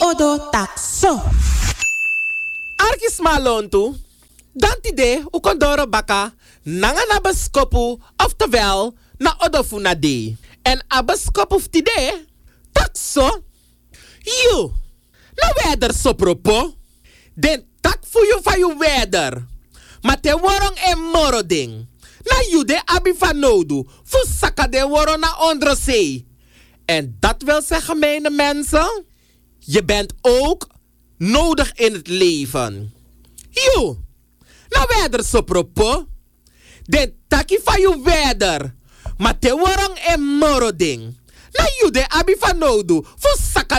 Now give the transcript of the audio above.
odo takso. Arkis malontu. Dantide ukondoro baka nanga na baskopu oftewel na odofuna de. En abaskopu ftide takso. You. Na weather sopropo. Den tak voor je van je weather. Maar te worong en moroding. Na jude abi van nodu. Voor saka de worong na onder zee. En dat wil zeggen, mijne mensen. Je bent ook nodig in het leven. You. Na weather sopropo. Den taki van je weather. Maar te worong en moroding. Na jude abi van nodu. Voor saka